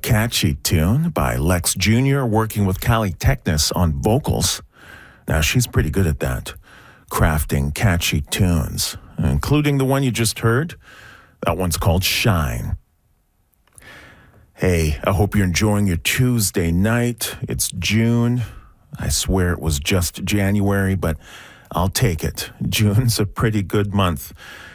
catchy tune by Lex Jr. working with Callie Technis on vocals. Now, she's pretty good at that, crafting catchy tunes, including the one you just heard. That one's called Shine. Hey, I hope you're enjoying your Tuesday night. It's June. I swear it was just January, but I'll take it. June's a pretty good month.